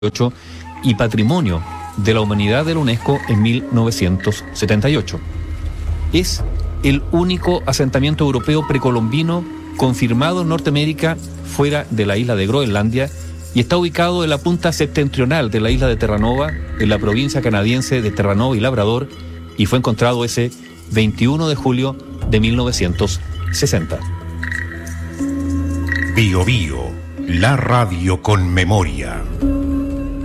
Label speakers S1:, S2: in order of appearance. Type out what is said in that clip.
S1: y Patrimonio de la Humanidad de la UNESCO en 1978. Es el único asentamiento europeo precolombino confirmado en Norteamérica fuera de la isla de Groenlandia y está ubicado en la punta septentrional de la isla de Terranova, en la provincia canadiense de Terranova y Labrador, y fue encontrado ese 21 de julio de 1960.
S2: Bio Bio, la radio con memoria.